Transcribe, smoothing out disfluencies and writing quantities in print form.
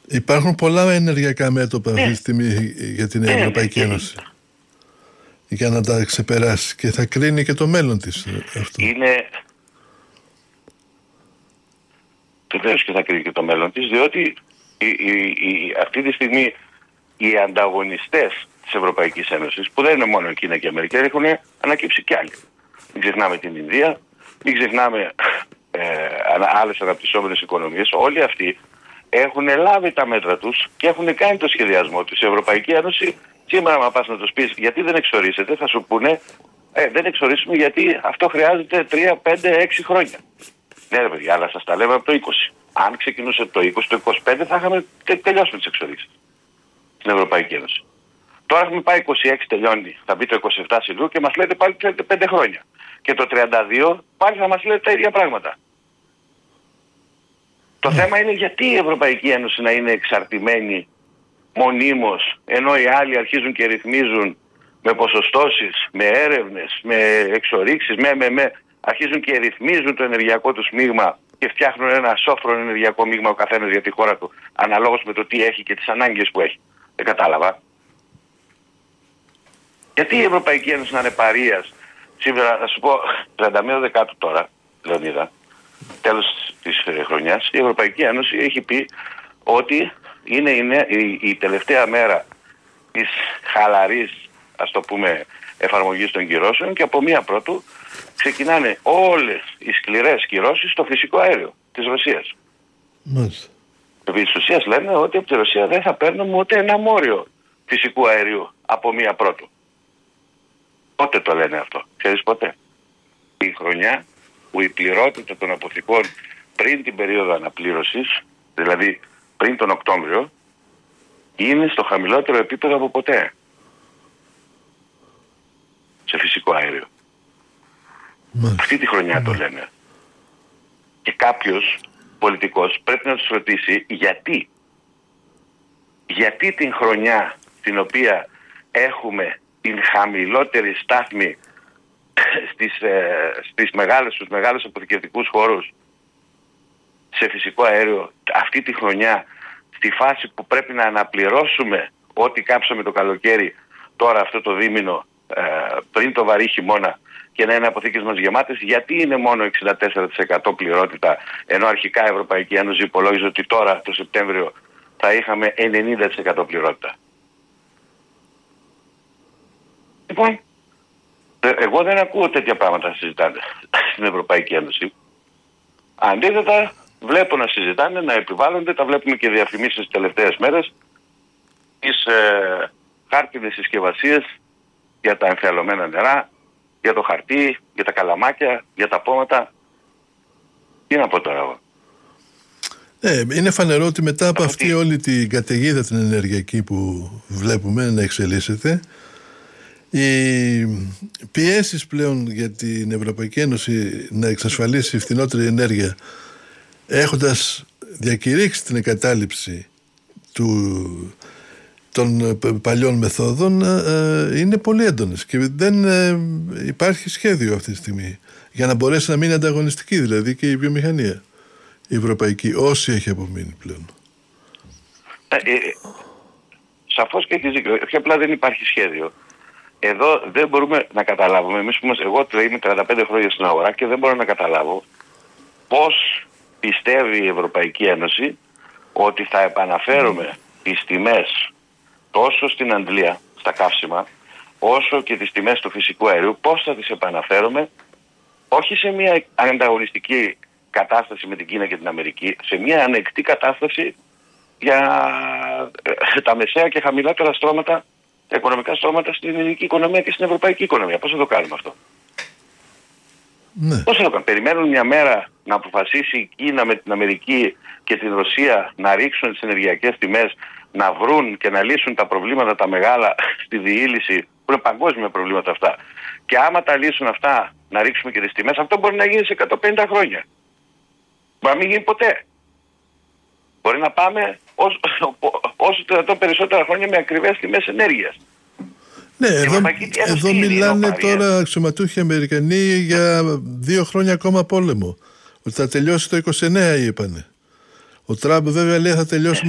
Υπάρχουν πολλά ενεργειακά μέτωπα αυτή τη στιγμή για την Ευρωπαϊκή Ένωση. Για να τα ξεπεράσει και θα κρίνει και το μέλλον της αυτό. Είναι... Βεβαίως και θα κρίνει και το μέλλον της, διότι αυτή τη στιγμή οι ανταγωνιστές της Ευρωπαϊκής Ένωσης, που δεν είναι μόνο η Κίνα και η Αμερική, έχουν ανακύψει κι άλλοι. Μην ξεχνάμε την Ινδία, μην ξεχνάμε άλλες αναπτυσσόμενες οικονομίες. Όλοι αυτοί έχουν λάβει τα μέτρα τους και έχουν κάνει το σχεδιασμό τους. Η Ευρωπαϊκή Ένωση, σήμερα να πας να τους πεις γιατί δεν εξορίσετε, θα σου πούνε δεν εξορίσουμε γιατί αυτό χρειάζεται 3, 5, 6 χρόνια. Ναι ρε παιδιά, αλλά σας τα λέμε από το 20. Αν ξεκινούσε το 20, το 25 θα είχαμε τελειώσει με τις εξορίξεις στην Ευρωπαϊκή Ένωση. Τώρα έχουμε πάει 26, τελειώνει, θα μπει το 27 Σιλού και μας λέτε πάλι 5 χρόνια. Και το 32 πάλι θα μας λέτε τα ίδια πράγματα. Το θέμα είναι γιατί η Ευρωπαϊκή Ένωση να είναι εξαρτημένη μονίμως, ενώ οι άλλοι αρχίζουν και ρυθμίζουν με ποσοστώσεις, με έρευνες, με εξορίξεις, αρχίζουν και ρυθμίζουν το ενεργειακό τους μείγμα και φτιάχνουν ένα σόφρον ενεργειακό μείγμα ο καθένας για τη χώρα του, αναλόγως με το τι έχει και τις ανάγκες που έχει. Δεν κατάλαβα. Γιατί η Ευρωπαϊκή Ένωση να είναι παρείας σήμερα, να σου πω, 31 Δεκάτου τώρα, Λεωνίδα, τέλος της χρονιάς, η Ευρωπαϊκή Ένωση έχει πει ότι είναι η τελευταία μέρα της χαλαρής, ας το πούμε, εφαρμογής των κυρώσεων και από 1 Πρώτου ξεκινάνε όλες οι σκληρές κυρώσεις στο φυσικό αέριο της Ρωσίας. Μάλιστα. Επί της ουσίας λένε ότι από τη Ρωσία δεν θα παίρνουμε ούτε ένα μόριο φυσικού αερίου από 1 Πρώτου. Πότε το λένε αυτό? Ξέρεις πότε? Η χρονιά που η πληρότητα των αποθηκών πριν την περίοδο αναπλήρωσης, δηλαδή πριν τον Οκτώβριο, είναι στο χαμηλότερο επίπεδο από ποτέ σε φυσικό αέριο. Αυτή τη χρονιά το λένε. Και κάποιος πολιτικός πρέπει να τους ρωτήσει γιατί. Γιατί την χρονιά την οποία έχουμε την χαμηλότερη στάθμη στους μεγάλους αποθηκευτικούς χώρους σε φυσικό αέριο, αυτή τη χρονιά, στη φάση που πρέπει να αναπληρώσουμε ό,τι κάψαμε το καλοκαίρι, τώρα αυτό το δίμηνο, πριν το βαρύ χειμώνα, και να είναι αποθήκες μας γεμάτες, γιατί είναι μόνο 64% πληρότητα, ενώ αρχικά η Ευρωπαϊκή Ένωση υπολόγιζε ότι τώρα το Σεπτέμβριο θα είχαμε 90% πληρότητα. Λοιπόν, εγώ δεν ακούω τέτοια πράγματα να συζητάνε στην Ευρωπαϊκή Ένωση. Αντίθετα, βλέπω να συζητάνε, να επιβάλλονται, τα βλέπουμε και διαφημίσεις τις τελευταίες μέρες, τις χάρτινες συσκευασίες για τα εμφιαλωμένα νερά, για το χαρτί, για τα καλαμάκια, για τα πόματα. Τι να πω τώρα εγώ? Είναι φανερό ότι μετά από αυτή όλη την καταιγίδα την ενεργειακή που βλέπουμε να εξελίσσεται, οι πιέσεις πλέον για την Ευρωπαϊκή Ένωση να εξασφαλίσει φθηνότερη ενέργεια, έχοντας διακηρύξει την εγκατάλειψη των παλιών μεθόδων, είναι πολύ έντονες και δεν υπάρχει σχέδιο αυτή τη στιγμή για να μπορέσει να μείνει ανταγωνιστική, δηλαδή και η βιομηχανία η ευρωπαϊκή, όσοι έχει απομείνει πλέον. Σαφώς και έχεις δίκιο, και απλά δεν υπάρχει σχέδιο. Εδώ δεν μπορούμε να καταλάβουμε, εγώ είμαι 35 χρόνια στην αγορά και δεν μπορώ να καταλάβω πώς πιστεύει η Ευρωπαϊκή Ένωση ότι θα επαναφέρουμε τις τιμές τόσο στην Αντλία, στα καύσιμα, όσο και τις τιμές του φυσικού αερίου, πώς θα τις επαναφέρουμε, όχι σε μια ανταγωνιστική κατάσταση με την Κίνα και την Αμερική, σε μια ανεκτή κατάσταση για τα μεσαία και χαμηλότερα στρώματα, τα οικονομικά στρώματα στην ελληνική οικονομία και στην ευρωπαϊκή οικονομία. Πώς θα το κάνουμε αυτό? Ναι. Πώς θα το κάνουμε? Περιμένουν μια μέρα να αποφασίσει η Κίνα με την Αμερική και την Ρωσία να ρίξουν τις ενεργειακές τιμές, να βρουν και να λύσουν τα προβλήματα τα μεγάλα στη διήλυση, που είναι παγκόσμια προβλήματα αυτά. Και άμα τα λύσουν αυτά, να ρίξουμε και τις τιμές, αυτό μπορεί να γίνει σε 150 χρόνια. Μπορεί να μην γίνει ποτέ. Μπορεί να πάμε όσο δυνατόν περισσότερα χρόνια με ακριβές τιμές ενέργειας. Ναι, εδώ μιλάνε τώρα αξιωματούχοι Αμερικανοί για 2 χρόνια ακόμα πόλεμο. Ότι θα τελειώσει το 29, είπανε. Ο Τραμπ βέβαια λέει θα τελειώσει